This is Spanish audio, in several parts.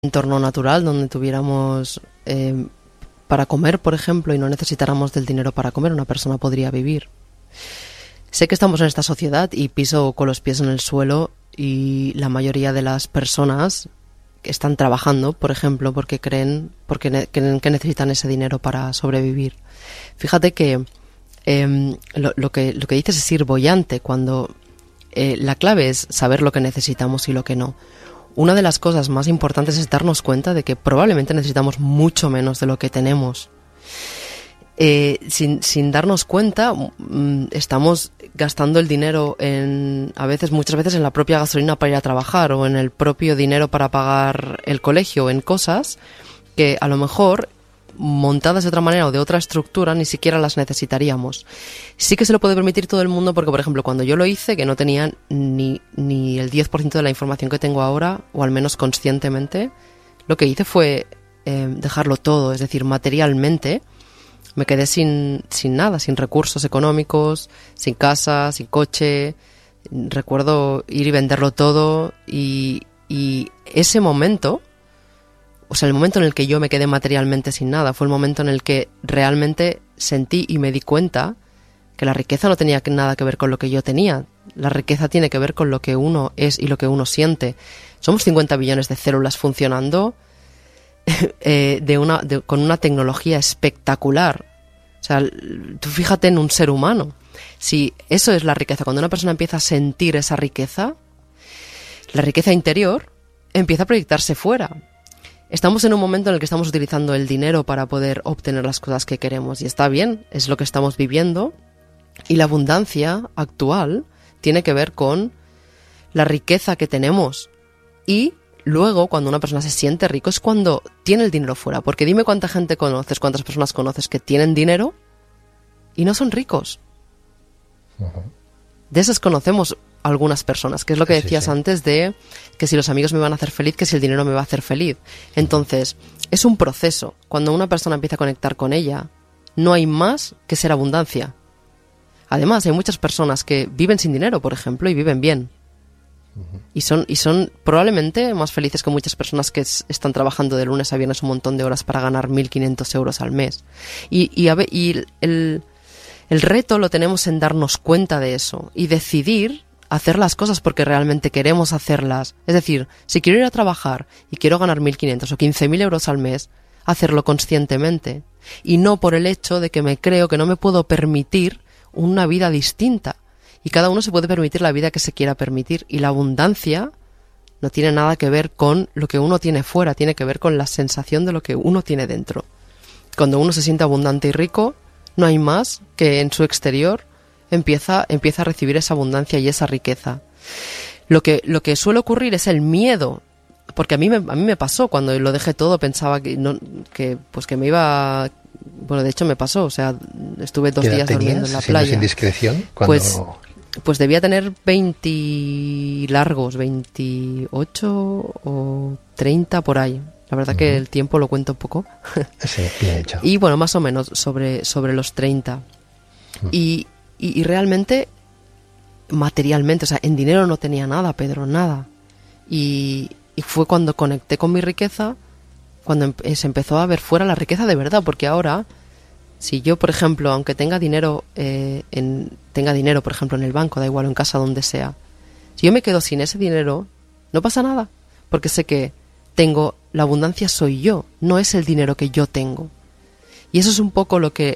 entorno natural donde tuviéramos para comer, por ejemplo, y no necesitáramos del dinero para comer, una persona podría vivir. Sé que estamos en esta sociedad y piso con los pies en el suelo y la mayoría de las personas que están trabajando, por ejemplo, porque creen que necesitan ese dinero para sobrevivir. Fíjate que lo que dices es ir boyante cuando la clave es saber lo que necesitamos y lo que no. Una de las cosas más importantes es darnos cuenta de que probablemente necesitamos mucho menos de lo que tenemos. Sin darnos cuenta, estamos gastando el dinero muchas veces en la propia gasolina para ir a trabajar o en el propio dinero para pagar el colegio, en cosas que a lo mejor montadas de otra manera o de otra estructura ni siquiera las necesitaríamos. Sí que se lo puede permitir todo el mundo porque, por ejemplo, cuando yo lo hice, que no tenía ni el 10% de la información que tengo ahora, o al menos conscientemente, lo que hice fue dejarlo todo, es decir, materialmente me quedé sin nada, sin recursos económicos, sin casa, sin coche. Recuerdo ir y venderlo todo y ese momento, o sea, el momento en el que yo me quedé materialmente sin nada, fue el momento en el que realmente sentí y me di cuenta que la riqueza no tenía nada que ver con lo que yo tenía. La riqueza tiene que ver con lo que uno es y lo que uno siente. Somos 50 billones de células funcionando con una tecnología espectacular. O sea, tú fíjate en un ser humano. Si eso es la riqueza, cuando una persona empieza a sentir esa riqueza, la riqueza interior empieza a proyectarse fuera. Estamos en un momento en el que estamos utilizando el dinero para poder obtener las cosas que queremos y está bien, es lo que estamos viviendo, y la abundancia actual tiene que ver con la riqueza que tenemos. Y luego, cuando una persona se siente rico, es cuando tiene el dinero fuera. Porque dime cuánta gente conoces, cuántas personas conoces que tienen dinero y no son ricos. Uh-huh. De esas conocemos algunas personas, que es lo que decías antes de que si los amigos me van a hacer feliz, que si el dinero me va a hacer feliz. Entonces, es un proceso. Cuando una persona empieza a conectar con ella, no hay más que ser abundancia. Además, hay muchas personas que viven sin dinero, por ejemplo, y viven bien. Y son probablemente más felices que muchas personas que están trabajando de lunes a viernes un montón de horas para ganar 1.500 euros al mes. Y el reto lo tenemos en darnos cuenta de eso y decidir hacer las cosas porque realmente queremos hacerlas. Es decir, si quiero ir a trabajar y quiero ganar 1.500 o 15.000 euros al mes, hacerlo conscientemente. Y no por el hecho de que me creo que no me puedo permitir una vida distinta. Y cada uno se puede permitir la vida que se quiera permitir. Y la abundancia no tiene nada que ver con lo que uno tiene fuera, tiene que ver con la sensación de lo que uno tiene dentro. Cuando uno se siente abundante y rico, no hay más que en su exterior empieza a recibir esa abundancia y esa riqueza. Lo que suele ocurrir es el miedo, porque a mí me pasó cuando lo dejé todo, pensaba que me iba. Bueno, de hecho me pasó, o sea, estuve 2 días durmiendo en la playa. ¿Sin discreción? Pues debía tener 20 largos, 28 o 30 por ahí. La verdad que el tiempo lo cuento un poco. Sí, bien hecho. Y bueno, más o menos sobre los 30. Y realmente, materialmente, o sea, en dinero no tenía nada, Pedro, nada. Y fue cuando conecté con mi riqueza, cuando se empezó a ver fuera la riqueza de verdad, porque ahora, si yo, por ejemplo, aunque tenga dinero, por ejemplo, en el banco, da igual, o en casa, donde sea, si yo me quedo sin ese dinero, no pasa nada, porque sé que la abundancia soy yo, no es el dinero que yo tengo. Y eso es un poco lo que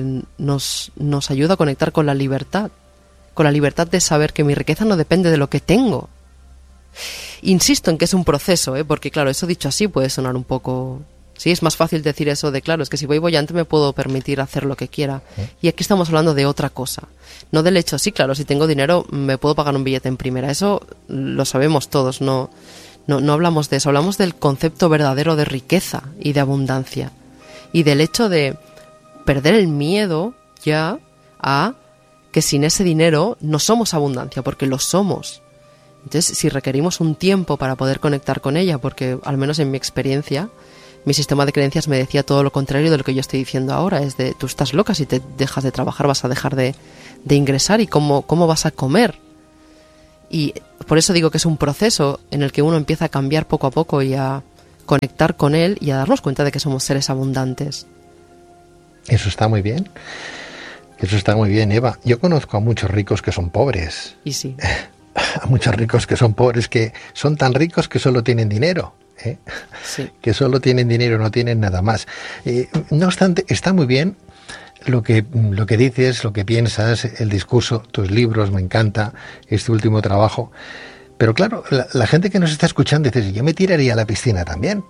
nos ayuda a conectar con la libertad de saber que mi riqueza no depende de lo que tengo. Insisto en que es un proceso, porque claro, eso dicho así puede sonar un poco. Sí, es más fácil decir eso de, claro, es que si voy boyante me puedo permitir hacer lo que quiera. Y aquí estamos hablando de otra cosa. No del hecho, sí, claro, si tengo dinero me puedo pagar un billete en primera. Eso lo sabemos todos, no hablamos de eso. Hablamos del concepto verdadero de riqueza y de abundancia. Y del hecho de perder el miedo ya a que sin ese dinero no somos abundancia, porque lo somos. Entonces, si requerimos un tiempo para poder conectar con ella, porque al menos en mi experiencia, mi sistema de creencias me decía todo lo contrario de lo que yo estoy diciendo ahora. Es de, tú estás loca, si te dejas de trabajar vas a dejar de ingresar, y cómo vas a comer. Y por eso digo que es un proceso en el que uno empieza a cambiar poco a poco y a conectar con él y a darnos cuenta de que somos seres abundantes. Eso está muy bien. Eso está muy bien, Eva. Yo conozco a muchos ricos que son pobres. Y sí. A muchos ricos que son pobres, que son tan ricos que solo tienen dinero. Sí. Que solo tienen dinero, no tienen nada más. No obstante, está muy bien lo que dices, lo que piensas, el discurso, tus libros, me encanta este último trabajo. Pero claro, la gente que nos está escuchando dice, yo me tiraría a la piscina también.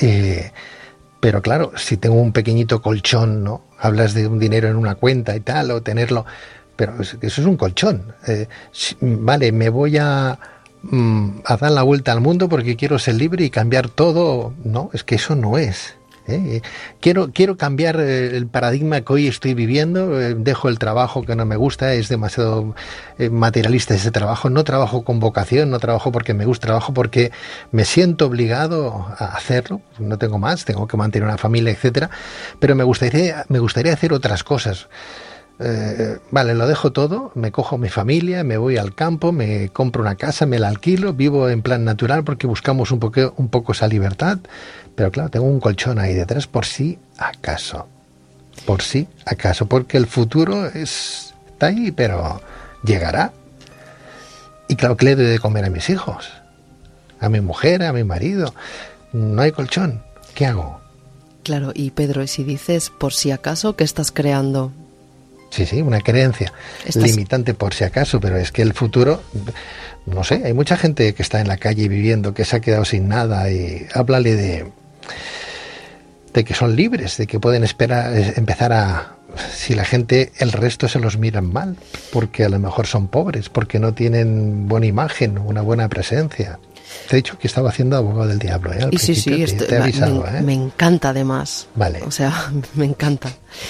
Pero claro, si tengo un pequeñito colchón, ¿no? Hablas de un dinero en una cuenta y tal, o tenerlo, pero eso es un colchón. Vale, me voy a dar la vuelta al mundo porque quiero ser libre y cambiar todo. No, es que eso no es. Quiero cambiar el paradigma que hoy estoy viviendo. Dejo el trabajo que no me gusta, es demasiado materialista ese trabajo. No trabajo con vocación, no trabajo porque me gusta, trabajo porque me siento obligado a hacerlo. No tengo más, tengo que mantener una familia, etcétera. Pero me gustaría hacer otras cosas. Vale, lo dejo todo, me cojo mi familia, me voy al campo, me compro una casa, me la alquilo, vivo en plan natural porque buscamos un poco esa libertad, pero claro, tengo un colchón ahí detrás por si acaso, porque el futuro está ahí, pero llegará. Y claro, ¿qué le doy de comer a mis hijos? A mi mujer, a mi marido. No hay colchón, ¿qué hago? Claro, y Pedro, y si dices por si acaso, ¿qué estás creando? Sí, una creencia limitante por si acaso, pero es que el futuro, no sé, hay mucha gente que está en la calle viviendo, que se ha quedado sin nada, y háblale de que son libres, de que pueden empezar a... Si la gente, el resto se los miran mal, porque a lo mejor son pobres, porque no tienen buena imagen, una buena presencia. Te he dicho que estaba haciendo abogado del diablo, ¿eh? Y sí, te he avisado, me encanta además. Vale. O sea, me encanta.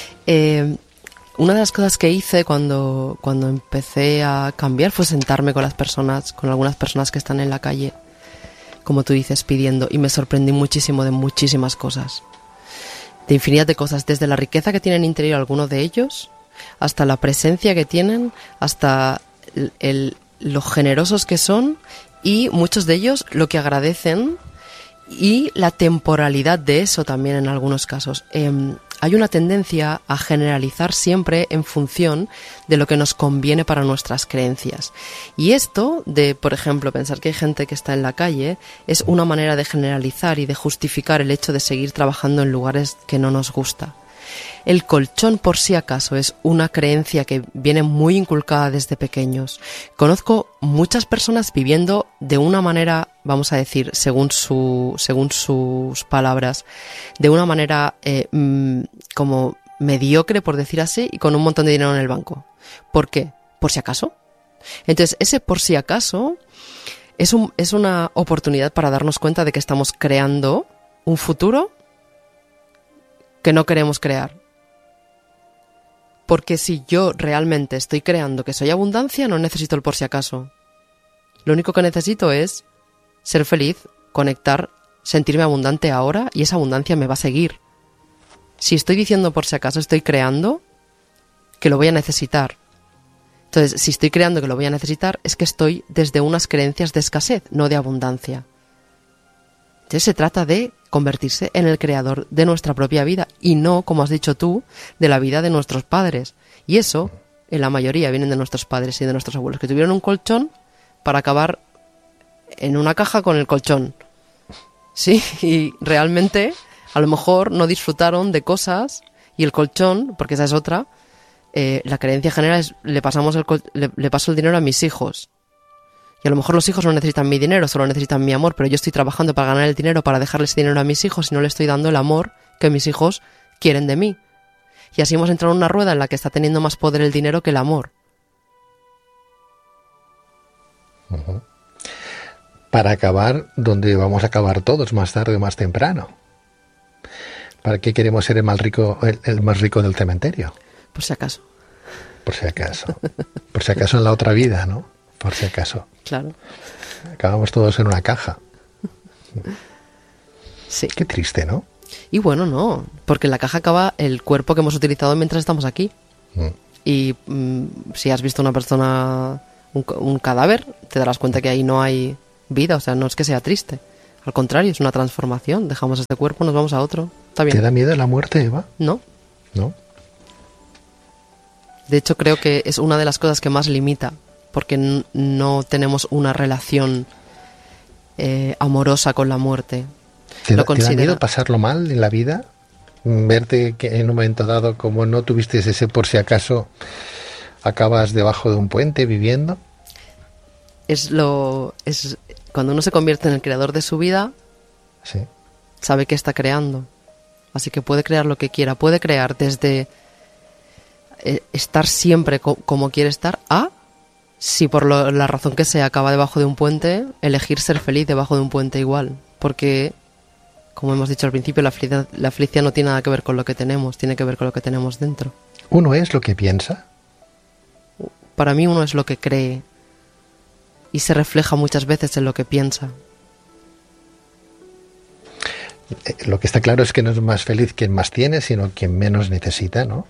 Una de las cosas que hice cuando empecé a cambiar fue sentarme con algunas personas que están en la calle, como tú dices, pidiendo, y me sorprendí muchísimo de muchísimas cosas, de infinidad de cosas, desde la riqueza que tienen interior algunos de ellos, hasta la presencia que tienen, hasta lo generosos que son, y muchos de ellos lo que agradecen, y la temporalidad de eso también en algunos casos. Hay una tendencia a generalizar siempre en función de lo que nos conviene para nuestras creencias. Y esto de, por ejemplo, pensar que hay gente que está en la calle es una manera de generalizar y de justificar el hecho de seguir trabajando en lugares que no nos gusta. El colchón, por si acaso, es una creencia que viene muy inculcada desde pequeños. Conozco muchas personas viviendo de una manera, vamos a decir, según sus palabras, de una manera como mediocre, por decir así, y con un montón de dinero en el banco. ¿Por qué? Por si acaso. Entonces, ese por si acaso es una oportunidad para darnos cuenta de que estamos creando un futuro que no queremos crear. Porque si yo realmente estoy creando que soy abundancia, no necesito el por si acaso. Lo único que necesito es ser feliz, conectar, sentirme abundante ahora, y esa abundancia me va a seguir. Si estoy diciendo por si acaso, estoy creando que lo voy a necesitar. Entonces, si estoy creando que lo voy a necesitar, es que estoy desde unas creencias de escasez, no de abundancia. Entonces se trata de convertirse en el creador de nuestra propia vida y no, como has dicho tú, de la vida de nuestros padres. Y eso, en la mayoría, vienen de nuestros padres y de nuestros abuelos, que tuvieron un colchón para acabar en una caja con el colchón. Sí, y realmente a lo mejor no disfrutaron de cosas, y el colchón, porque esa es otra, la creencia general es le paso el dinero a mis hijos. Y a lo mejor los hijos no necesitan mi dinero, solo necesitan mi amor, pero yo estoy trabajando para ganar el dinero, para dejarles dinero a mis hijos, y no le estoy dando el amor que mis hijos quieren de mí. Y así hemos entrado en una rueda en la que está teniendo más poder el dinero que el amor. Uh-huh. Para acabar donde vamos a acabar todos, más tarde o más temprano. ¿Para qué queremos ser el más rico del cementerio? Por si acaso. Por si acaso. Por si acaso en la otra vida, ¿no? Por si acaso. Claro. Acabamos todos en una caja. Sí. Qué triste, ¿no? Y bueno, no, porque en la caja acaba el cuerpo que hemos utilizado mientras estamos aquí. Y si has visto una persona, un cadáver, te darás cuenta que ahí no hay vida, o sea, no es que sea triste. Al contrario, es una transformación. Dejamos este cuerpo, nos vamos a otro. Está bien. ¿Te da miedo la muerte, Eva? No. ¿No? De hecho, creo que es una de las cosas que más limita, porque no tenemos una relación amorosa con la muerte. ¿Te da miedo pasarlo mal en la vida? Verte que en un momento dado, como no tuviste ese por si acaso, acabas debajo de un puente viviendo. Cuando uno se convierte en el creador de su vida, sí, sabe que está creando. Así que puede crear lo que quiera. Puede crear desde estar siempre como quiere estar a, si por la razón que sea acaba debajo de un puente, elegir ser feliz debajo de un puente igual. Porque, como hemos dicho al principio, la felicidad no tiene nada que ver con lo que tenemos, tiene que ver con lo que tenemos dentro. ¿Uno es lo que piensa? Para mí uno es lo que cree y se refleja muchas veces en lo que piensa. Lo que está claro es que no es más feliz quien más tiene, sino quien menos necesita, ¿no?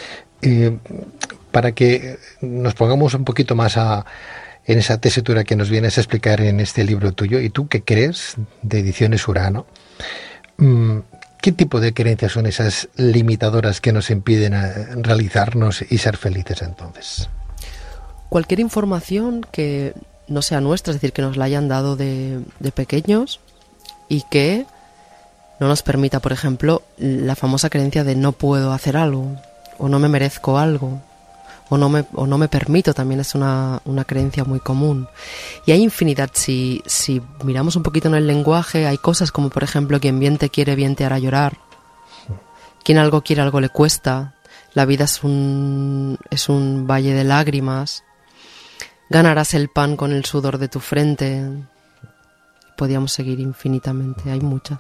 Para que nos pongamos un poquito más en esa tesitura que nos vienes a explicar en este libro tuyo, ¿y tú qué crees? De Ediciones Urano. ¿Qué tipo de creencias son esas limitadoras que nos impiden realizarnos y ser felices entonces? Cualquier información que no sea nuestra, es decir, que nos la hayan dado de pequeños y que no nos permita, por ejemplo, la famosa creencia de no puedo hacer algo, o no me merezco algo, o no me permito, también es una creencia muy común. Y hay infinidad, si miramos un poquito en el lenguaje, hay cosas como, por ejemplo, quien bien te quiere, bien te hará llorar. Quien algo quiere, algo le cuesta. La vida es un valle de lágrimas. Ganarás el pan con el sudor de tu frente. Podríamos seguir infinitamente, hay muchas.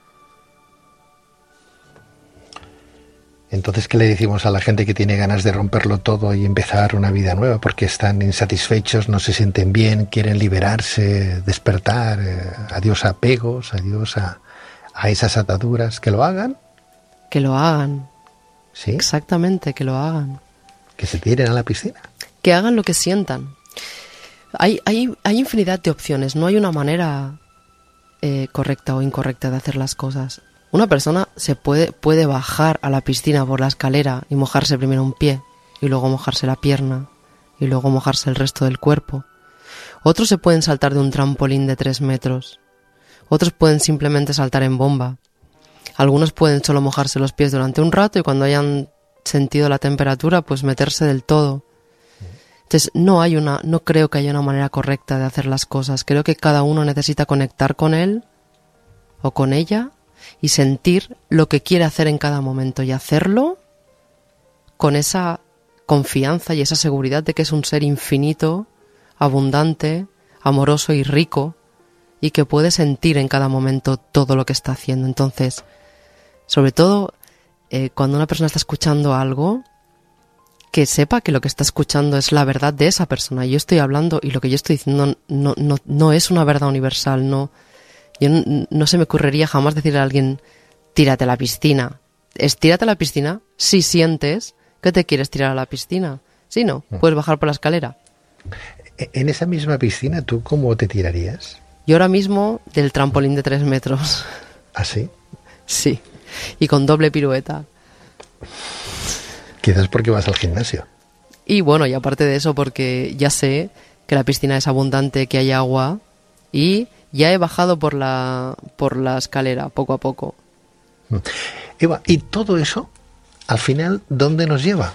Entonces, ¿qué le decimos a la gente que tiene ganas de romperlo todo y empezar una vida nueva? Porque están insatisfechos, no se sienten bien, quieren liberarse, despertar, adiós a apegos, adiós a esas ataduras. ¿Que lo hagan? Que lo hagan. ¿Sí? Exactamente, que lo hagan. ¿Que se tiren a la piscina? Que hagan lo que sientan. Hay infinidad de opciones, no hay una manera correcta o incorrecta de hacer las cosas. Una persona se puede bajar a la piscina por la escalera y mojarse primero un pie, y luego mojarse la pierna, y luego mojarse el resto del cuerpo. Otros se pueden saltar de un trampolín de 3 metros. Otros pueden simplemente saltar en bomba. Algunos pueden solo mojarse los pies durante un rato y cuando hayan sentido la temperatura, pues meterse del todo. Entonces, no creo que haya una manera correcta de hacer las cosas. Creo que cada uno necesita conectar con él o con ella y sentir lo que quiere hacer en cada momento y hacerlo con esa confianza y esa seguridad de que es un ser infinito, abundante, amoroso y rico y que puede sentir en cada momento todo lo que está haciendo. Entonces, sobre todo, cuando una persona está escuchando algo, que sepa que lo que está escuchando es la verdad de esa persona. Yo estoy hablando y lo que yo estoy diciendo no es una verdad universal, no. Yo no se me ocurriría jamás decirle a alguien, tírate a la piscina. Es tírate a la piscina si sientes que te quieres tirar a la piscina. Si no, puedes bajar por la escalera. En esa misma piscina, ¿tú cómo te tirarías? Yo ahora mismo del trampolín de 3 metros. ¿Ah, sí? Sí, y con doble pirueta. Quizás porque vas al gimnasio. Y bueno, y aparte de eso, porque ya sé que la piscina es abundante, que hay agua y ya he bajado por la escalera poco a poco. Eva, ¿y todo eso, al final, dónde nos lleva?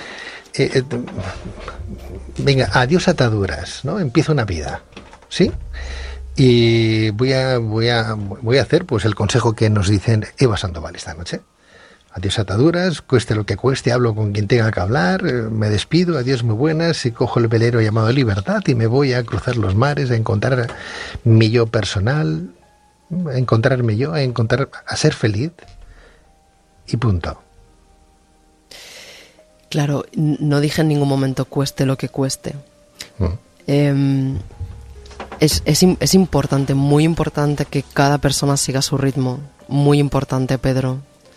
Venga, adiós ataduras, ¿no? Empieza una vida, ¿sí? Y voy a hacer pues el consejo que nos dicen Eva Sandoval esta noche. Adiós ataduras, cueste lo que cueste, hablo con quien tenga que hablar, me despido, adiós muy buenas, y cojo el velero llamado Libertad y me voy a cruzar los mares, a encontrar mi yo personal, a encontrarme yo, a ser feliz y punto. Claro, no dije en ningún momento cueste lo que cueste. Es importante, muy importante que cada persona siga su ritmo, muy importante, Pedro.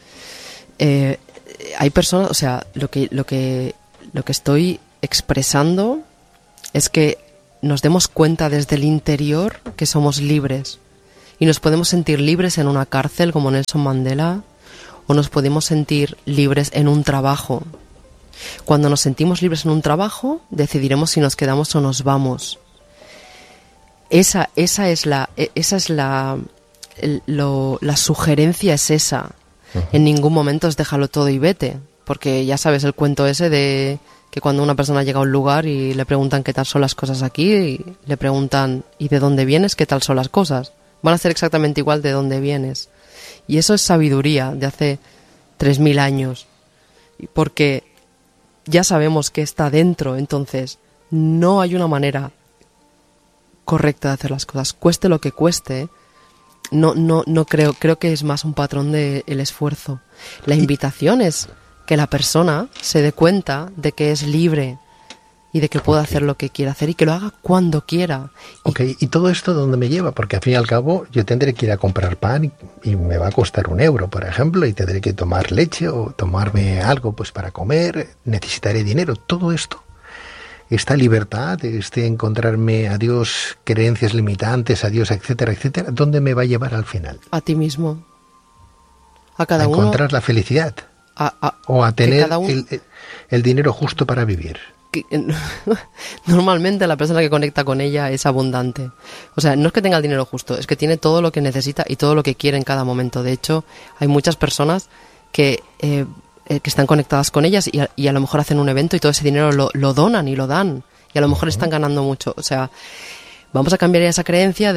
Hay personas, o sea, lo que estoy expresando es que nos demos cuenta desde el interior que somos libres Y nos podemos sentir libres en una cárcel como Nelson Mandela, o nos podemos sentir libres en un trabajo. Cuando nos sentimos libres en un trabajo, decidiremos si nos quedamos o nos vamos. La sugerencia es esa. Uh-huh. En ningún momento es déjalo todo y vete, porque ya sabes el cuento ese de que cuando una persona llega a un lugar y le preguntan qué tal son las cosas aquí, y le preguntan ¿y de dónde vienes? ¿Qué tal son las cosas? Van a ser exactamente igual de dónde vienes. Y eso es sabiduría de hace 3000 años, porque ya sabemos que está dentro. Entonces no hay una manera correcta de hacer las cosas, cueste lo que cueste. No creo que es más un patrón del esfuerzo. La invitación es que la persona se dé cuenta de que es libre y de que puede hacer lo que quiera hacer y que lo haga cuando quiera. ¿Y todo esto dónde me lleva? Porque al fin y al cabo yo tendré que ir a comprar pan y me va a costar €1, por ejemplo, y tendré que tomar leche o tomarme algo pues para comer, necesitaré dinero. Todo esto, esta libertad, encontrarme a Dios, creencias limitantes, a Dios, etcétera, etcétera, ¿dónde me va a llevar al final? A ti mismo. A cada uno. A encontrar la felicidad. O a tener el dinero justo para vivir. Normalmente la persona que conecta con ella es abundante. O sea, no es que tenga el dinero justo, es que tiene todo lo que necesita y todo lo que quiere en cada momento. De hecho, hay muchas personas que están conectadas con ellas y a lo mejor hacen un evento y todo ese dinero lo donan y lo dan. Y a lo mejor están ganando mucho. O sea, vamos a cambiar esa creencia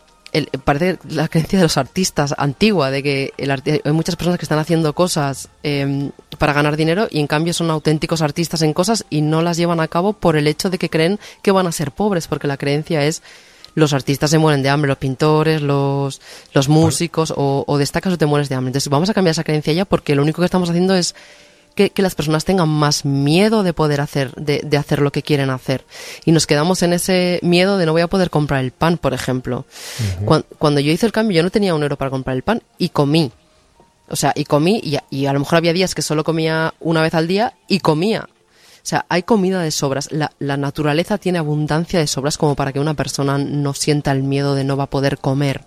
parece la creencia de los artistas antigua, de que hay muchas personas que están haciendo cosas para ganar dinero y en cambio son auténticos artistas en cosas y no las llevan a cabo por el hecho de que creen que van a ser pobres, porque la creencia es los artistas se mueren de hambre, los pintores, los músicos, o destacas o te mueres de hambre. Entonces vamos a cambiar esa creencia ya, porque lo único que estamos haciendo es que las personas tengan más miedo de poder hacer, de hacer lo que quieren hacer. Y nos quedamos en ese miedo de no voy a poder comprar el pan, por ejemplo. Uh-huh. Cuando yo hice el cambio, yo no tenía €1 para comprar el pan y comí. O sea, y a lo mejor había días que solo comía una vez al día y comía. O sea, hay comida de sobras. La naturaleza tiene abundancia de sobras como para que una persona no sienta el miedo de no va a poder comer.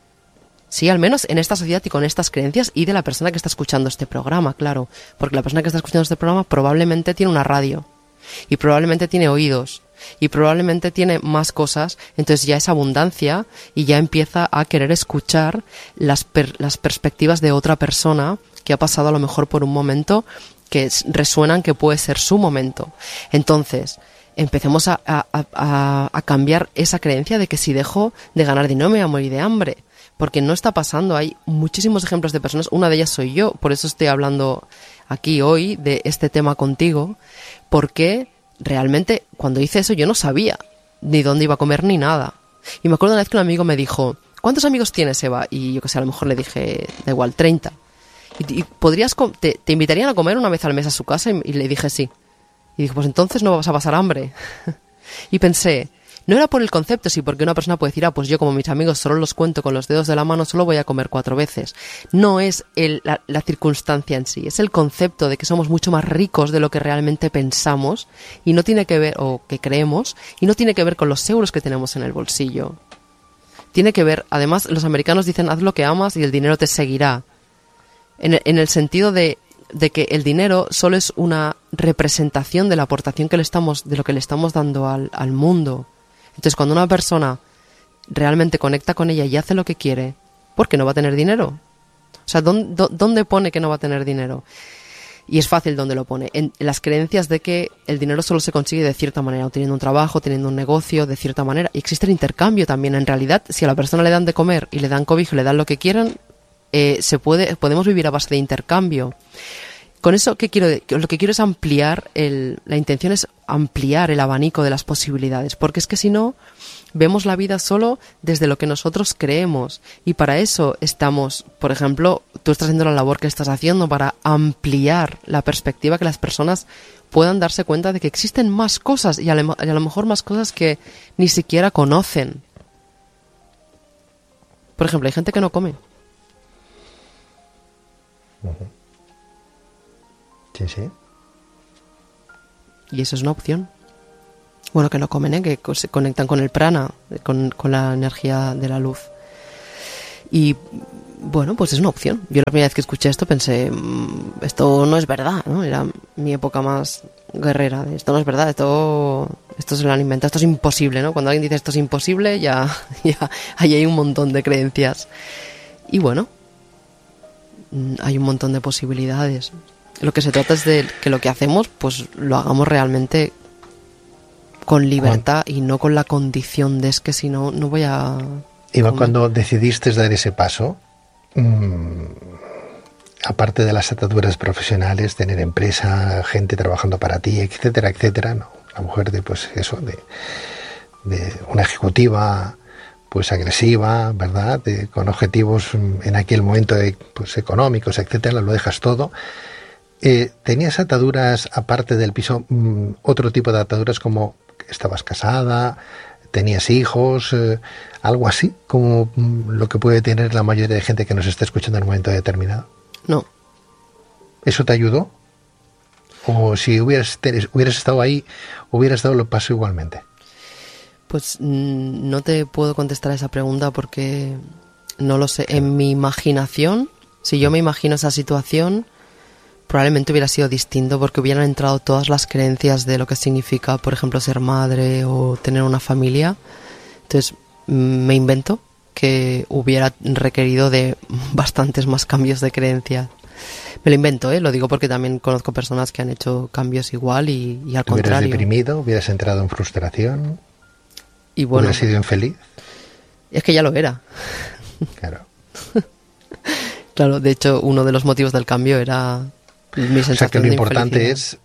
Sí, al menos en esta sociedad y con estas creencias, y de la persona que está escuchando este programa, claro. Porque la persona que está escuchando este programa probablemente tiene una radio, y probablemente tiene oídos, y probablemente tiene más cosas. Entonces ya es abundancia y ya empieza a querer escuchar las perspectivas de otra persona que ha pasado a lo mejor por un momento que resuenan que puede ser su momento. Entonces empecemos a cambiar esa creencia de que si dejo de ganar dinero me voy a morir de hambre. Porque no está pasando. Hay muchísimos ejemplos de personas, una de ellas soy yo, por eso estoy hablando aquí hoy de este tema contigo, porque realmente cuando hice eso yo no sabía ni dónde iba a comer ni nada. Y me acuerdo una vez que un amigo me dijo, ¿cuántos amigos tienes, Eva? Y yo que sé, a lo mejor le dije, da igual, 30. ¿Y te invitarían a comer una vez al mes a su casa? Y le dije sí. Y dije, pues entonces no vas a pasar hambre. Y pensé, no era por el concepto, sí, porque una persona puede decir, pues yo como mis amigos solo los cuento con los dedos de la mano, solo voy a comer 4 veces. No es la circunstancia en sí, es el concepto de que somos mucho más ricos de lo que realmente pensamos y no tiene que ver, o que creemos, y no tiene que ver con los euros que tenemos en el bolsillo. Tiene que ver, además, los americanos dicen, haz lo que amas y el dinero te seguirá. En el sentido de que el dinero solo es una representación de la aportación de lo que le estamos dando al mundo. Entonces, cuando una persona realmente conecta con ella y hace lo que quiere, ¿por qué no va a tener dinero? O sea, ¿dónde pone que no va a tener dinero? Y es fácil dónde lo pone. En las creencias de que el dinero solo se consigue de cierta manera, o teniendo un trabajo, teniendo un negocio, de cierta manera. Y existe el intercambio también. En realidad, si a la persona le dan de comer y le dan cobijo y le dan lo que quieran, podemos vivir a base de intercambio. Con eso, lo que quiero es ampliar, la intención es ampliar el abanico de las posibilidades, porque es que si no, vemos la vida solo desde lo que nosotros creemos, y para eso estamos, por ejemplo, tú estás haciendo la labor que estás haciendo para ampliar la perspectiva, que las personas puedan darse cuenta de que existen más cosas, y a lo mejor más cosas que ni siquiera conocen. Por ejemplo, hay gente que no come. Uh-huh. Sí, sí. Y eso es una opción. Bueno, que no comen, que se conectan con el prana, con la energía de la luz. Y bueno, pues es una opción. Yo la primera vez que escuché esto pensé, esto no es verdad, ¿no? Era mi época más guerrera, de esto no es verdad, esto se lo han inventado, esto es imposible, ¿no? Cuando alguien dice esto es imposible, ya ahí hay un montón de creencias. Y bueno, hay un montón de posibilidades. Lo que se trata es de que lo que hacemos, pues lo hagamos realmente con libertad y no con la condición de es que si no, no voy a... Iván, cuando decidiste dar ese paso, aparte de las ataduras profesionales, tener empresa, gente trabajando para ti, etcétera, etcétera, ¿no? La mujer de, pues eso, de una ejecutiva, pues agresiva, ¿verdad? Con objetivos en aquel momento, pues económicos, etcétera, lo dejas todo. ¿Tenías ataduras aparte del piso, otro tipo de ataduras como estabas casada, tenías hijos, algo así como lo que puede tener la mayoría de gente que nos está escuchando en un momento determinado? No. ¿Eso te ayudó? ¿O si hubieras estado ahí, hubieras dado el paso igualmente? Pues no te puedo contestar a esa pregunta porque no lo sé. En mi imaginación, si yo me imagino esa situación, probablemente hubiera sido distinto porque hubieran entrado todas las creencias de lo que significa, por ejemplo, ser madre o tener una familia. Entonces me invento que hubiera requerido de bastantes más cambios de creencias. Me lo invento, lo digo porque también conozco personas que han hecho cambios igual y al contrario. ¿Hubieras deprimido? ¿Hubieras entrado en frustración? Y bueno, ¿hubieras sido infeliz? Es que ya lo era. Claro. Claro, de hecho, uno de los motivos del cambio era mi sensación de infelicidad. O sea, que lo importante es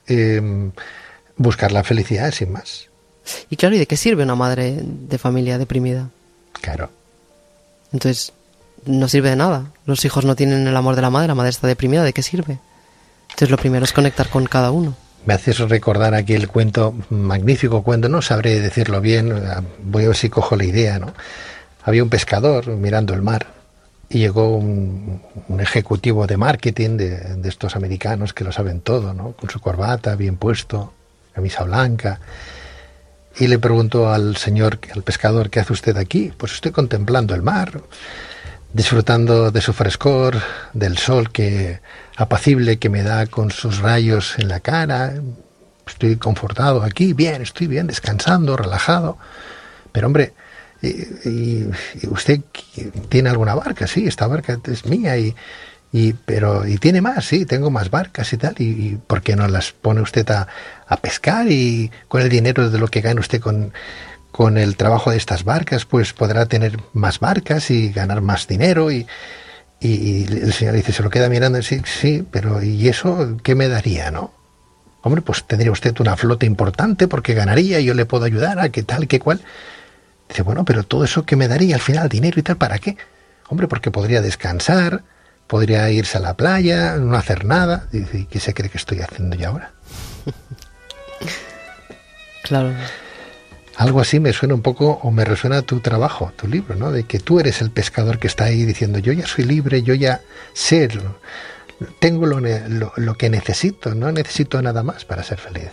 buscar la felicidad, sin más. Y claro, ¿y de qué sirve una madre de familia deprimida? Claro. Entonces, no sirve de nada. Los hijos no tienen el amor de la madre está deprimida, ¿de qué sirve? Entonces, lo primero es conectar con cada uno. Me haces recordar aquel cuento, magnífico cuento, no sabré decirlo bien, voy a ver si cojo la idea, ¿no? Había un pescador mirando el mar y llegó un ejecutivo de marketing de estos americanos que lo saben todo, ¿no? Con su corbata bien puesto, camisa blanca, y le preguntó al pescador, ¿qué hace usted aquí? Pues estoy contemplando el mar, disfrutando de su frescor, del sol apacible que me da con sus rayos en la cara. Estoy confortado aquí, estoy bien, descansando, relajado. Pero hombre, ¿y usted tiene alguna barca? Sí, esta barca es mía pero tiene más, sí, tengo más barcas y tal. ¿Y por qué no las pone usted a pescar? Y con el dinero de lo que gane usted con el trabajo de estas barcas, pues podrá tener más barcas y ganar más dinero. Y el señor dice, se lo queda mirando, sí, pero ¿y eso qué me daría, no? Hombre, pues tendría usted una flota importante porque ganaría y yo le puedo ayudar a qué tal, qué cual. Dice, bueno, pero todo eso que me daría al final, dinero y tal, ¿para qué? Hombre, porque podría descansar, podría irse a la playa, no hacer nada. Dice, ¿y qué se cree que estoy haciendo yo ahora? Claro. Algo así me suena un poco, o me resuena tu trabajo, tu libro, ¿no? De que tú eres el pescador que está ahí diciendo, yo ya soy libre, yo ya sé, tengo lo que necesito, no necesito nada más para ser feliz.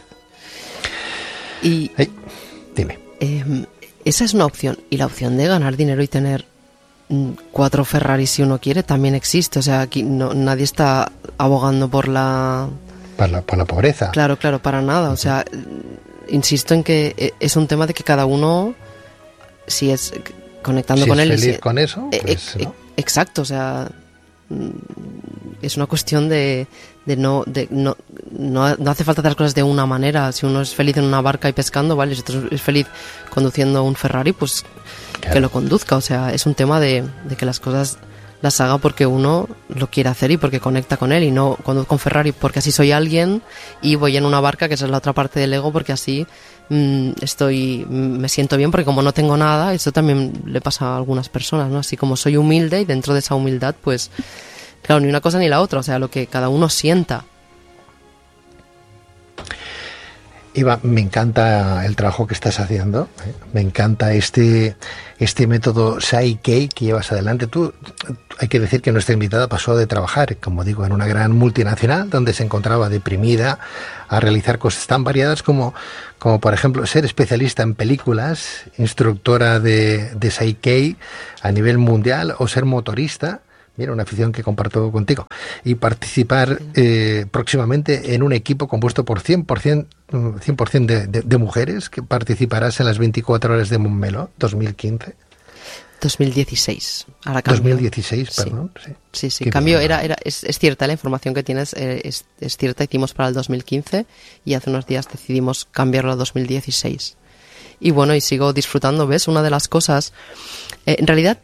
Y dime. Esa es una opción. Y la opción de ganar dinero y tener 4 Ferraris si uno quiere también existe. O sea, aquí nadie está abogando por la pobreza. Claro, para nada. O sea, insisto en que es un tema de que cada uno, si es conectando con él... Si es feliz con eso, pues, ¿no? Exacto, o sea, es una cuestión de no hace falta hacer las cosas de una manera. Si uno es feliz en una barca y pescando, vale, si otro es feliz conduciendo un Ferrari, pues claro, que lo conduzca. O sea, es un tema de que las cosas las haga porque uno lo quiere hacer y porque conecta con él, y no conduzco un Ferrari porque así soy alguien y voy en una barca, que esa es la otra parte del ego, porque así me siento bien, porque como no tengo nada, eso también le pasa a algunas personas, ¿no? Así como soy humilde y dentro de esa humildad, pues claro, ni una cosa ni la otra, o sea, lo que cada uno sienta. Eva, me encanta el trabajo que estás haciendo, ¿eh? Me encanta este método Psyche que llevas adelante. Tú, hay que decir que nuestra invitada pasó de trabajar, como digo, en una gran multinacional donde se encontraba deprimida a realizar cosas tan variadas como por ejemplo ser especialista en películas, instructora de Psyche a nivel mundial o ser motorista. Mira, una afición que comparto contigo. Y participar próximamente en un equipo compuesto por 100% de mujeres, que participarás en las 24 horas de Montmeló 2015. 2016. Ahora cambio. 2016, perdón. Sí. Cambio, es cierta la información que tienes, es cierta. Hicimos para el 2015 y hace unos días decidimos cambiarlo a 2016. Y bueno, y sigo disfrutando, ¿ves? Una de las cosas... en realidad...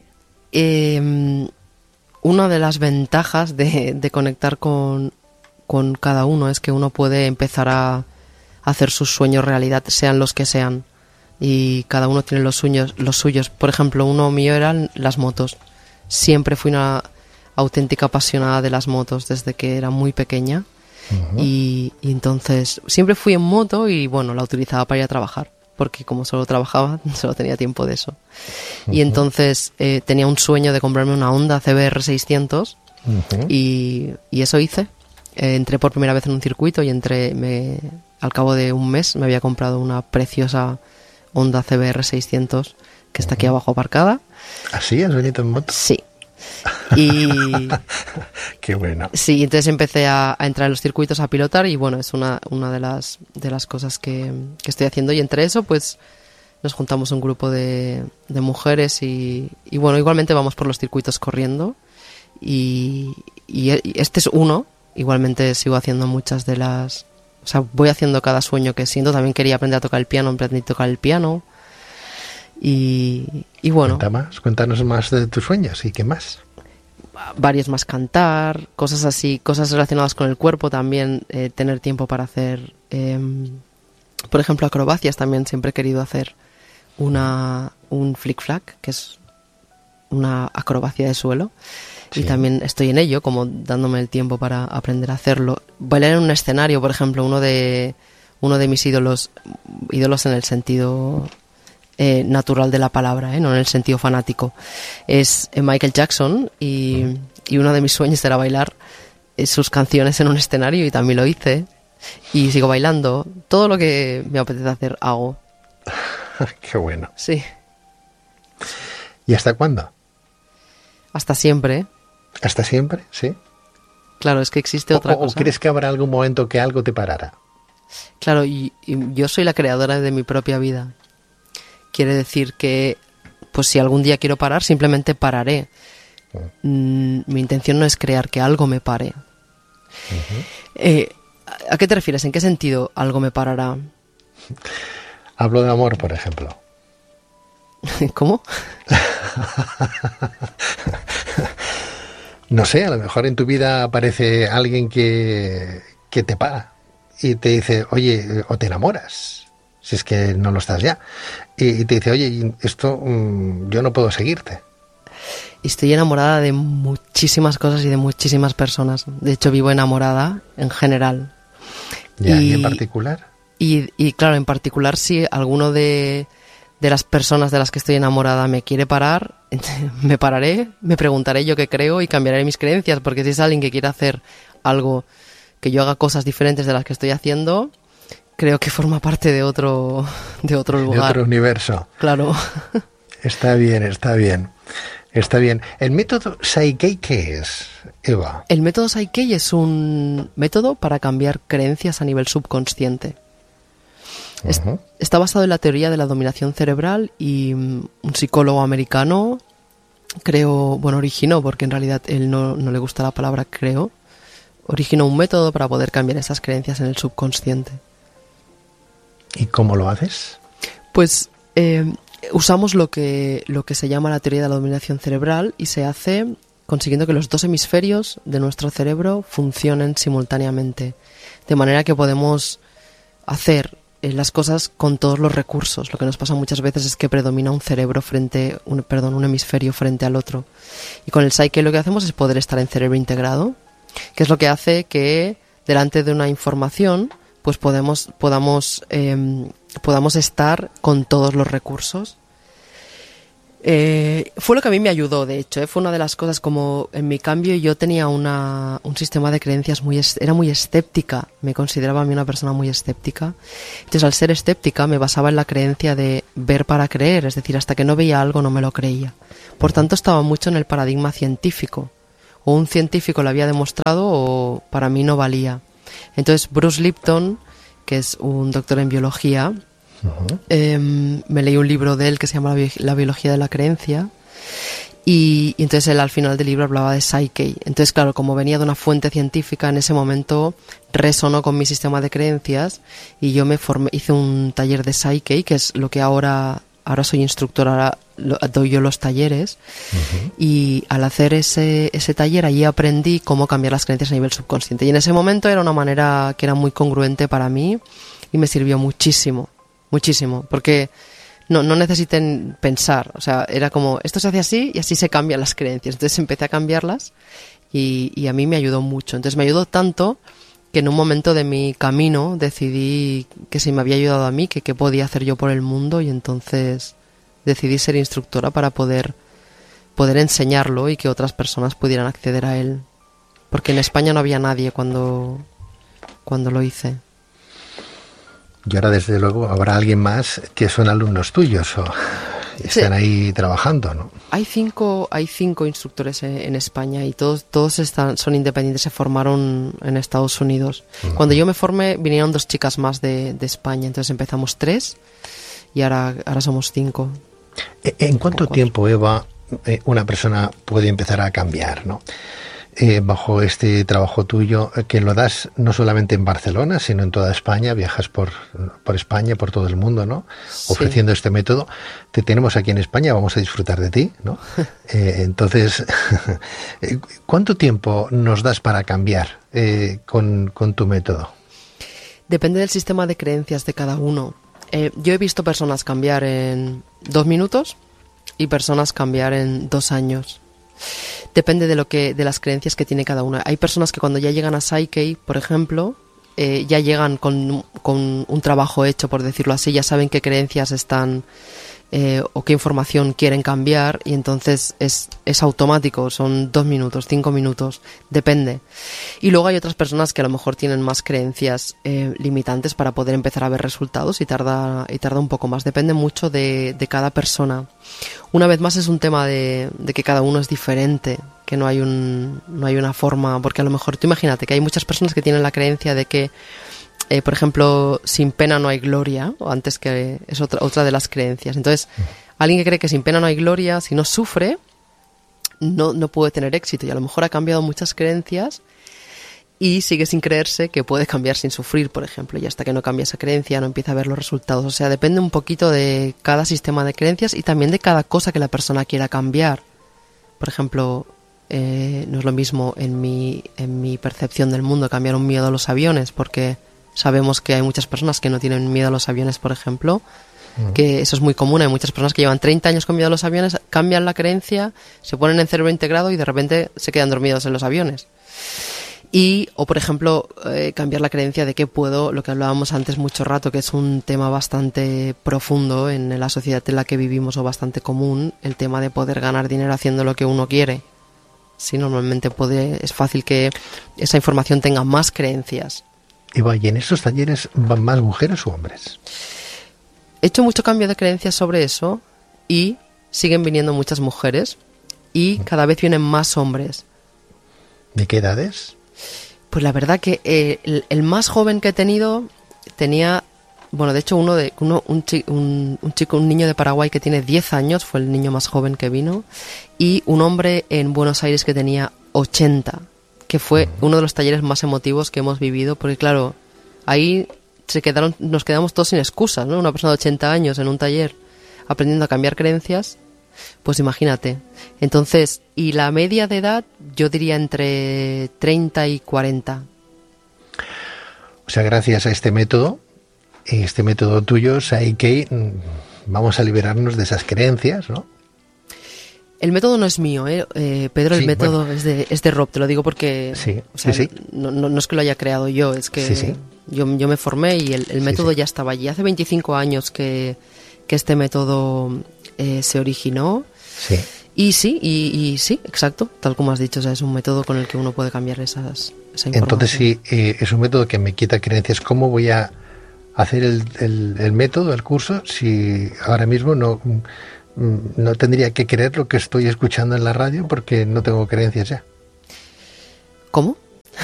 una de las ventajas de conectar con cada uno es que uno puede empezar a hacer sus sueños realidad, sean los que sean. Y cada uno tiene los suyos. Por ejemplo, uno mío eran las motos. Siempre fui una auténtica apasionada de las motos desde que era muy pequeña. Uh-huh. Y entonces siempre fui en moto y bueno, la utilizaba para ir a trabajar. Porque como solo trabajaba, solo tenía tiempo de eso. Uh-huh. Y entonces tenía un sueño de comprarme una Honda CBR 600 uh-huh. y eso hice. Entré por primera vez en un circuito y al cabo de un mes me había comprado una preciosa Honda CBR 600 que está uh-huh. aquí abajo aparcada. ¿Así? ¿Has venido en moto? Sí. Y qué bueno. Sí, entonces empecé a entrar en los circuitos, a pilotar y bueno, es una de las cosas que estoy haciendo. Y entre eso pues nos juntamos un grupo de mujeres y bueno, igualmente vamos por los circuitos corriendo y este es uno. Igualmente sigo haciendo muchas de las... O sea, voy haciendo cada sueño que siento. También quería aprender a tocar el piano, aprendí a tocar el piano. Y bueno... Cuéntanos más de tus sueños y qué más. Varios más, cantar, cosas así, cosas relacionadas con el cuerpo también, tener tiempo para hacer, por ejemplo, acrobacias también. Siempre he querido hacer un flick-flack, que es una acrobacia de suelo. Sí. Y también estoy en ello, como dándome el tiempo para aprender a hacerlo. Bailar en un escenario, por ejemplo, uno de mis ídolos en el sentido natural de la palabra, no en el sentido fanático, es Michael Jackson y uno de mis sueños era bailar sus canciones en un escenario y también lo hice y sigo bailando. Todo lo que me apetece hacer hago. Qué bueno. Sí. ¿Y hasta cuándo? Hasta siempre. ¿Hasta siempre? Sí. Claro, es que existe otra cosa. ¿O crees que habrá algún momento que algo te parara? Claro, y yo soy la creadora de mi propia vida. Quiere decir que, pues si algún día quiero parar, simplemente pararé. Mi intención no es crear que algo me pare. Uh-huh. ¿A qué te refieres? ¿En qué sentido algo me parará? Hablo de amor, por ejemplo. ¿Cómo? No sé, a lo mejor en tu vida aparece alguien que te para y te dice, oye, o te enamoras, si es que no lo estás ya, y te dice, oye, esto yo no puedo seguirte. Estoy enamorada de muchísimas cosas y de muchísimas personas. De hecho, vivo enamorada en general. ¿Ya? ¿Y en particular? Y claro, en particular, si alguno de las personas de las que estoy enamorada me quiere parar, me pararé, me preguntaré yo qué creo y cambiaré mis creencias, porque si es alguien que quiere hacer algo, que yo haga cosas diferentes de las que estoy haciendo, creo que forma parte de otro lugar. De otro universo. Claro. Está bien, está bien. Está bien. ¿El método Psyche qué es, Eva? El método Psyche es un método para cambiar creencias a nivel subconsciente. Uh-huh. Está basado en la teoría de la dominación cerebral y un psicólogo americano, originó, porque en realidad él no le gusta la palabra creo, originó un método para poder cambiar esas creencias en el subconsciente. ¿Y cómo lo haces? Pues usamos lo que se llama la teoría de la dominación cerebral y se hace consiguiendo que los dos hemisferios de nuestro cerebro funcionen simultáneamente, de manera que podemos hacer las cosas con todos los recursos. Lo que nos pasa muchas veces es que predomina un hemisferio frente al otro. Y con el Psyche lo que hacemos es poder estar en cerebro integrado, que es lo que hace que delante de una información pues podamos estar con todos los recursos. Fue lo que a mí me ayudó, de hecho, fue una de las cosas. Como en mi cambio yo tenía un sistema de creencias era muy escéptica, me consideraba a mí una persona muy escéptica. Entonces, al ser escéptica me basaba en la creencia de ver para creer, es decir, hasta que no veía algo no me lo creía. Por tanto, estaba mucho en el paradigma científico, o un científico lo había demostrado o para mí no valía. Entonces Bruce Lipton, que es un doctor en biología, me leí un libro de él que se llama La biología de la creencia, y entonces él al final del libro hablaba de Psyche. Entonces, claro, como venía de una fuente científica, en ese momento resonó con mi sistema de creencias y yo hice un taller de Psyche, que es lo que ahora soy instructora, doy yo los talleres. Y al hacer ese taller allí aprendí cómo cambiar las creencias a nivel subconsciente, y en ese momento era una manera que era muy congruente para mí y me sirvió muchísimo, porque no necesiten pensar, o sea, era como esto se hace así y así se cambian las creencias. Entonces empecé a cambiarlas y a mí me ayudó mucho. Entonces me ayudó tanto que en un momento de mi camino decidí que si me había ayudado a mí, que qué podía hacer yo por el mundo, y entonces decidí ser instructora para poder enseñarlo y que otras personas pudieran acceder a él, porque en España no había nadie cuando lo hice. Y ahora, desde luego, habrá alguien más que son alumnos tuyos o están ahí trabajando, ¿no? Hay cinco instructores en España y todos son independientes, se formaron en Estados Unidos. Cuando yo me formé vinieron 2 chicas más de España, entonces empezamos 3 y ahora somos 5. ¿En cuánto tiempo, Eva, una persona puede empezar a cambiar, ¿no? Bajo este trabajo tuyo, que lo das no solamente en Barcelona, sino en toda España, viajas por España, por todo el mundo, ¿no? Sí. Ofreciendo este método. Te tenemos aquí en España, vamos a disfrutar de ti, ¿no? Entonces, ¿cuánto tiempo nos das para cambiar con tu método? Depende del sistema de creencias de cada uno. Yo he visto personas cambiar en 2 minutos y personas cambiar en 2 años. Depende de las creencias que tiene cada una. Hay personas que cuando ya llegan a Psyche, por ejemplo, ya llegan con un trabajo hecho, por decirlo así, ya saben qué creencias están o qué información quieren cambiar, y entonces es automático, son 2 minutos, 5 minutos, depende. Y luego hay otras personas que a lo mejor tienen más creencias limitantes para poder empezar a ver resultados y tarda un poco más, depende mucho de cada persona. Una vez más es un tema de que cada uno es diferente, que no hay una forma, porque a lo mejor tú imagínate que hay muchas personas que tienen la creencia de que por ejemplo, sin pena no hay gloria, o antes, que es otra de las creencias. Entonces, alguien que cree que sin pena no hay gloria, si no sufre, no puede tener éxito, y a lo mejor ha cambiado muchas creencias y sigue sin creerse que puede cambiar sin sufrir, por ejemplo, y hasta que no cambia esa creencia no empieza a ver los resultados. O sea, depende un poquito de cada sistema de creencias y también de cada cosa que la persona quiera cambiar. Por ejemplo, no es lo mismo en mi percepción del mundo cambiar un miedo a los aviones, porque sabemos que hay muchas personas que no tienen miedo a los aviones, por ejemplo, que eso es muy común. Hay muchas personas que llevan 30 años con miedo a los aviones, cambian la creencia, se ponen en cerebro integrado y de repente se quedan dormidos en los aviones. O por ejemplo, cambiar la creencia de que puedo, lo que hablábamos antes mucho rato, que es un tema bastante profundo en la sociedad en la que vivimos, o bastante común, el tema de poder ganar dinero haciendo lo que uno quiere. Sí, normalmente es fácil que esa información tenga más creencias. Eva, ¿y en estos talleres van más mujeres o hombres? He hecho mucho cambio de creencias sobre eso y siguen viniendo muchas mujeres y cada vez vienen más hombres. ¿De qué edades? Pues la verdad que el más joven que he tenido tenía, bueno, de hecho un niño de Paraguay que tiene 10 años, fue el niño más joven que vino, y un hombre en Buenos Aires que tenía 80, que fue uno de los talleres más emotivos que hemos vivido, porque claro, ahí nos quedamos todos sin excusas, ¿no? Una persona de 80 años en un taller aprendiendo a cambiar creencias, pues imagínate. Entonces, y la media de edad, yo diría entre 30 y 40. O sea, gracias a este método tuyo, Psyche, vamos a liberarnos de esas creencias, ¿no? El método no es mío, Pedro, el Sí, método bueno. es de Rob, te lo digo porque Sí, o sea, sí. no es que lo haya creado yo, es que Sí. yo me formé y el método Sí. ya estaba allí. Hace 25 años que este método se originó. Sí. Y sí, exacto, tal como has dicho, o sea, es un método con el que uno puede cambiar esa información. Entonces, si es un método que me quita creencias, ¿cómo voy a hacer el método, el curso, si ahora mismo no tendría que creer lo que estoy escuchando en la radio porque no tengo creencias ya? ¿Cómo?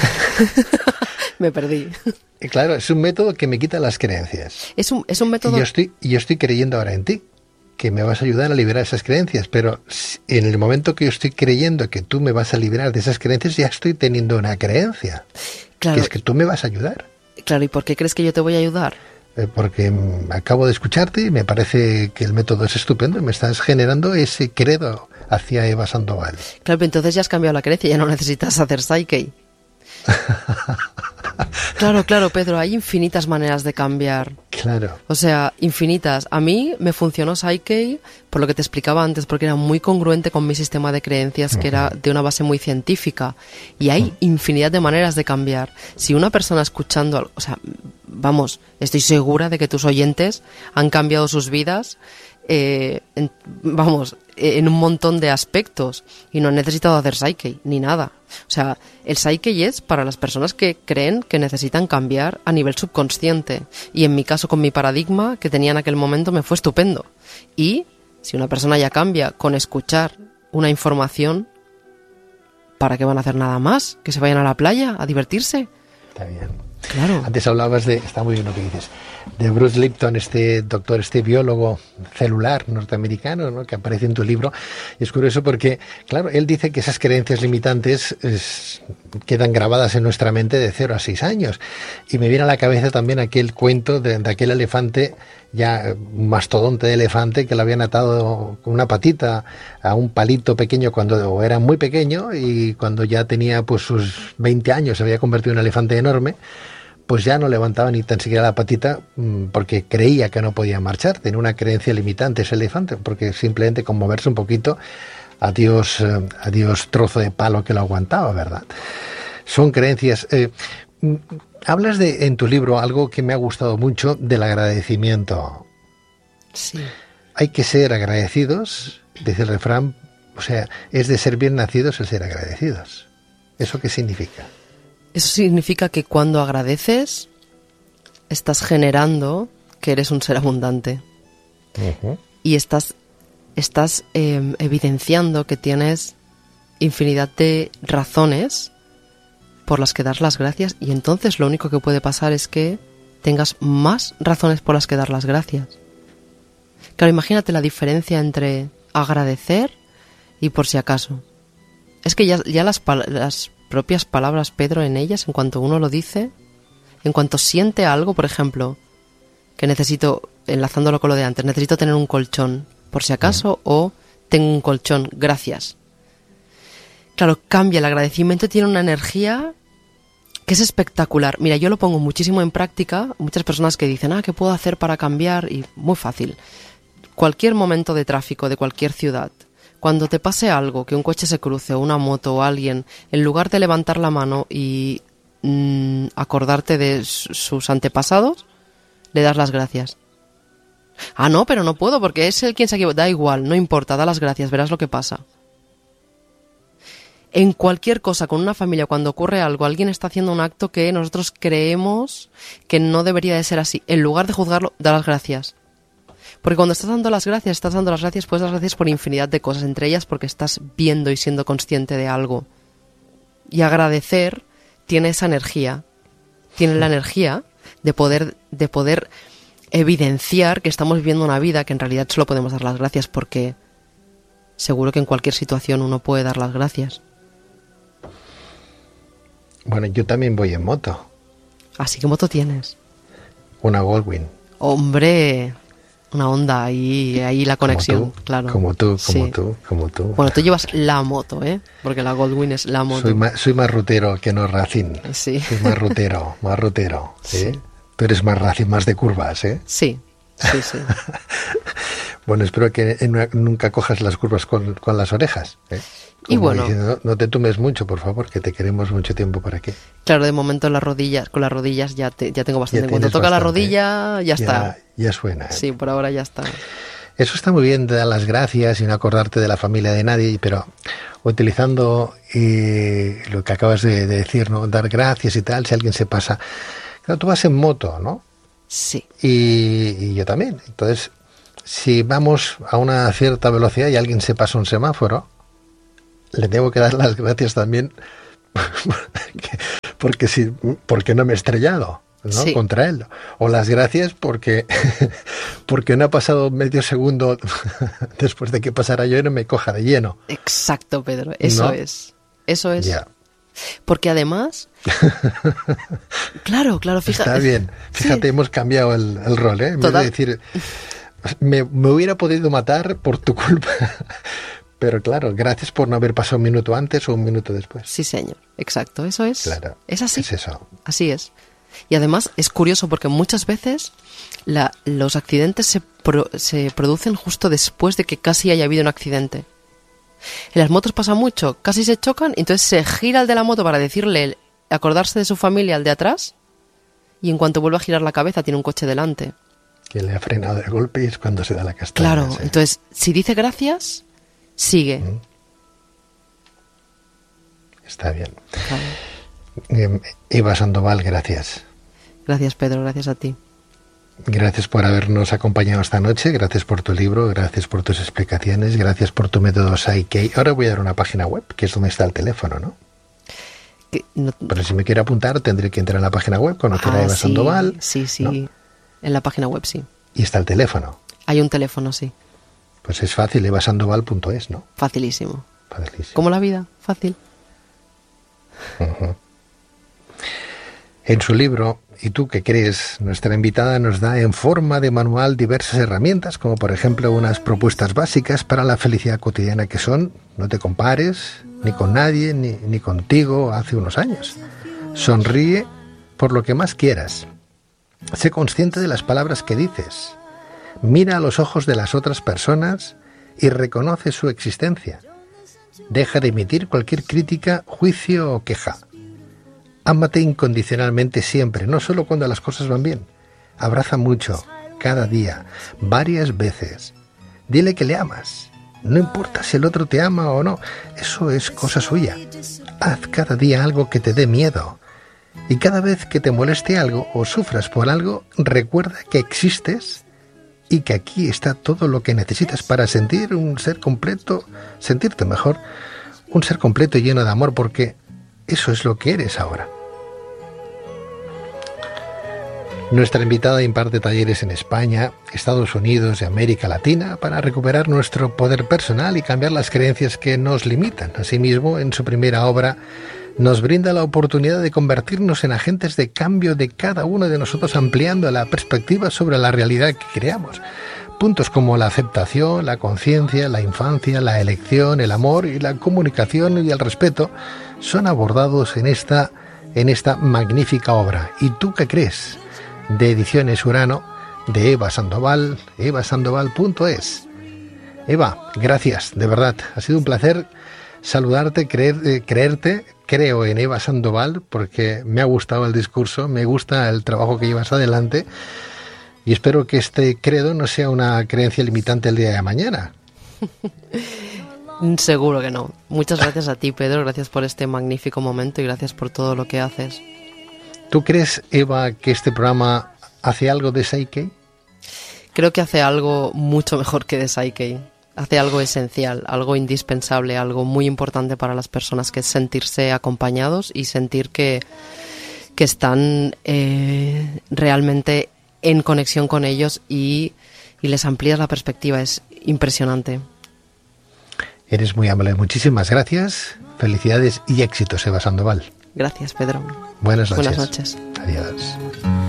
Me perdí. Y claro, es un método que me quita las creencias. Es un método... Y yo estoy creyendo ahora en ti, que me vas a ayudar a liberar esas creencias, pero en el momento que yo estoy creyendo que tú me vas a liberar de esas creencias, ya estoy teniendo una creencia, Claro, que es que tú me vas a ayudar. claro, ¿y por qué crees que yo te voy a ayudar? Porque acabo de escucharte y me parece que el método es estupendo y me estás generando ese credo hacia Eva Sandoval. Claro, pero entonces ya has cambiado la creencia, ya no necesitas hacer Psyche. Claro, Pedro, hay infinitas maneras de cambiar. Claro. O sea, infinitas. A mí me funcionó Psyche, por lo que te explicaba antes, porque era muy congruente con mi sistema de creencias, que era de una base muy científica. Y hay infinidad de maneras de cambiar. Si una persona escuchando algo, o sea, vamos, estoy segura de que tus oyentes han cambiado sus vidas, en un montón de aspectos, y no han necesitado hacer Psyche, ni nada. O sea, el Psyche es para las personas que creen que necesitan cambiar a nivel subconsciente. Y en mi caso, con mi paradigma que tenía en aquel momento, me fue estupendo. Y si una persona ya cambia con escuchar una información, ¿para qué van a hacer nada más? ¿Que se vayan a la playa a divertirse? Está bien. Claro. Antes hablabas está muy bien lo que dices, de Bruce Lipton, este doctor, este biólogo celular norteamericano, ¿no?, que aparece en tu libro. Y es curioso porque, claro, él dice que esas creencias limitantes quedan grabadas en nuestra mente de 0 a 6 años. Y me viene a la cabeza también aquel cuento de aquel elefante, ya un mastodonte de elefante, que lo habían atado con una patita a un palito pequeño cuando era muy pequeño, y cuando ya tenía pues sus 20 años se había convertido en un elefante enorme, pues ya no levantaba ni tan siquiera la patita porque creía que no podía marchar. Tenía una creencia limitante ese elefante, porque simplemente con moverse un poquito, adiós trozo de palo que lo aguantaba, ¿verdad? Son creencias. Hablas en tu libro algo que me ha gustado mucho, del agradecimiento. Sí. Hay que ser agradecidos, dice el refrán, o sea, es de ser bien nacidos el ser agradecidos. ¿Eso qué significa? Eso significa que cuando agradeces, estás generando que eres un ser abundante. Uh-huh. Y estás evidenciando que tienes infinidad de razones por las que dar las gracias, y entonces lo único que puede pasar es que tengas más razones por las que dar las gracias. Claro, imagínate la diferencia entre agradecer y por si acaso. Es que ya las propias palabras, Pedro, en ellas, en cuanto uno lo dice, en cuanto siente algo, por ejemplo, que necesito, enlazándolo con lo de antes, necesito tener un colchón, por si acaso, o tengo un colchón, gracias. Claro, cambia, el agradecimiento tiene una energía que es espectacular. Mira, yo lo pongo muchísimo en práctica, muchas personas que dicen, ¿qué puedo hacer para cambiar? Y muy fácil. Cualquier momento de tráfico de cualquier ciudad, cuando te pase algo, que un coche se cruce, o una moto, o alguien, en lugar de levantar la mano y acordarte de sus antepasados, le das las gracias. No, pero no puedo porque es él quien se ha equivocado. Da igual, no importa, da las gracias, verás lo que pasa. En cualquier cosa, con una familia, cuando ocurre algo, alguien está haciendo un acto que nosotros creemos que no debería de ser así. En lugar de juzgarlo, da las gracias. Porque cuando estás dando las gracias, puedes dar las gracias por infinidad de cosas, entre ellas porque estás viendo y siendo consciente de algo. Y agradecer tiene esa energía, tiene la energía de poder evidenciar que estamos viviendo una vida que en realidad solo podemos dar las gracias, porque seguro que en cualquier situación uno puede dar las gracias. Bueno, yo también voy en moto. ¿Así qué moto tienes? Una Goldwing. ¡Hombre! Una Honda, ahí la conexión, claro. Como tú. Bueno, tú llevas la moto, porque la Goldwing es la moto. Soy más rutero que no Racing. Sí. Soy más rutero. ¿Sí? Tú eres más Racing, más de curvas, ¿eh? Sí. Bueno, espero que nunca cojas las curvas con las orejas, ¿eh? Y bueno, diciendo, no te tumbes mucho, por favor, que te queremos mucho tiempo por aquí. Claro, de momento con las rodillas ya tengo bastante. En cuanto toca la rodilla, ya está. Ya suena. Sí, por ahora ya está. Eso está muy bien, de dar las gracias y no acordarte de la familia de nadie, pero utilizando lo que acabas de decir, ¿no? Dar gracias y tal, si alguien se pasa. Claro, tú vas en moto, ¿no? Sí. Y yo también. Entonces, si vamos a una cierta velocidad y alguien se pasa un semáforo, le tengo que dar las gracias también porque no me he estrellado, ¿no? Sí. Contra él. O las gracias porque no ha pasado medio segundo después de que pasara yo y no me coja de lleno. Exacto, Pedro. Eso ¿No? es. Eso es. Ya. Porque además... Claro, fíjate. Está bien. Fíjate, sí. Hemos cambiado el rol, ¿eh? En vez de decir, me hubiera podido matar por tu culpa. Pero claro, gracias por no haber pasado un minuto antes o un minuto después. Sí, señor. Exacto, eso es. Claro. Es así. Es eso. Así es. Y además es curioso porque muchas veces los accidentes se producen justo después de que casi haya habido un accidente. En las motos pasa mucho, casi se chocan, y entonces se gira el de la moto para decirle, acordarse de su familia al de atrás, y en cuanto vuelve a girar la cabeza tiene un coche delante. Que le ha frenado de golpe y es cuando se da la castaña. Claro, sí. Entonces, si dice gracias, sigue. Está bien. Claro. Eva Sandoval, gracias. Gracias, Pedro, gracias a ti. Gracias por habernos acompañado esta noche, gracias por tu libro, gracias por tus explicaciones, gracias por tu método Psyche. Ahora voy a dar una página web, que es donde está el teléfono, ¿no? No... Pero si me quiero apuntar, tendré que entrar en la página web, conocer a Eva Sandoval. Sí, ¿no? En la página web, sí. Y está el teléfono. Hay un teléfono, sí. Pues es fácil, evasandoval.es, ¿no? Facilísimo. Facilísimo. Como la vida, fácil. Uh-huh. En su libro, ¿Y tú qué crees?, nuestra invitada nos da en forma de manual diversas herramientas, como por ejemplo unas propuestas básicas para la felicidad cotidiana que son: no te compares ni con nadie ni contigo hace unos años. Sonríe por lo que más quieras. Sé consciente de las palabras que dices. Mira a los ojos de las otras personas y reconoce su existencia. Deja de emitir cualquier crítica, juicio o queja. Ámate incondicionalmente siempre, no solo cuando las cosas van bien. Abraza mucho, cada día, varias veces. Dile que le amas. No importa si el otro te ama o no, eso es cosa suya. Haz cada día algo que te dé miedo. Y cada vez que te moleste algo o sufras por algo, recuerda que existes y que aquí está todo lo que necesitas para sentir un ser completo, sentirte mejor, un ser completo y lleno de amor, porque eso es lo que eres ahora. Nuestra invitada imparte talleres en España, Estados Unidos y América Latina para recuperar nuestro poder personal y cambiar las creencias que nos limitan. Asimismo, en su primera obra, nos brinda la oportunidad de convertirnos en agentes de cambio de cada uno de nosotros, ampliando la perspectiva sobre la realidad que creamos. Puntos como la aceptación, la conciencia, la infancia, la elección, el amor y la comunicación y el respeto son abordados en esta magnífica obra. ¿Y tú qué crees?, de Ediciones Urano, de Eva Sandoval, evasandoval.es. Eva, gracias, de verdad, ha sido un placer saludarte, creerte. Creo en Eva Sandoval porque me ha gustado el discurso, me gusta el trabajo que llevas adelante y espero que este credo no sea una creencia limitante el día de mañana. Seguro que no. Muchas gracias a ti, Pedro, gracias por este magnífico momento y gracias por todo lo que haces. ¿Tú crees, Eva, que este programa hace algo de Psyche? Creo que hace algo mucho mejor que de Psyche. Hace algo esencial, algo indispensable, algo muy importante para las personas, que es sentirse acompañados y sentir que están realmente en conexión con ellos y les amplías la perspectiva. Es impresionante. Eres muy amable. Muchísimas gracias. Felicidades y éxitos, Eva Sandoval. Gracias, Pedro. Buenas noches. Buenas noches. Adiós.